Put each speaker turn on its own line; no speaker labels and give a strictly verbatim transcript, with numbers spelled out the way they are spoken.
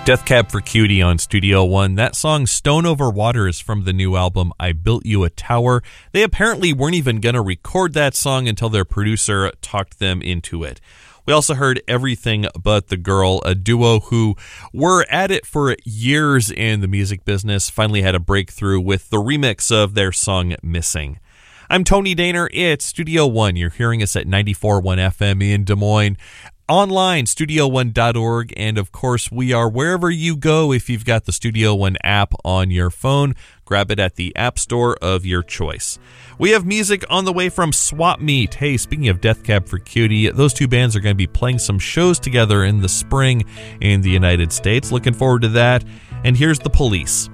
Death Cab for Cutie on Studio One. That song, Stone Over Water, is from the new album, I Built You a Tower. They apparently weren't even going to record that song until their producer talked them into it. We also heard Everything But the Girl, a duo who were at it for years in the music business, finally had a breakthrough with the remix of their song, Missing. I'm Tony Daner. It's Studio One. You're hearing us at ninety-four point one F M in Des Moines. Online, studio one dot org, and of course, we are wherever you go. If you've got the Studio One app on your phone, grab it at the App Store of your choice. We have music on the way from Swap Meet. Hey, speaking of Death Cab for Cutie, those two bands are going to be playing some shows together in the spring in the United States. Looking forward to that. And here's The Police.